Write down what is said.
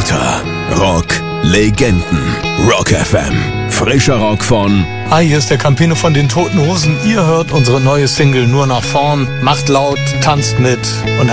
lauter. Rock Legenden. Rock FM. Frischer Rock von... Hi, hier ist der Campino von den Toten Hosen. Ihr hört unsere neue Single Nur nach vorn. Macht laut, tanzt mit und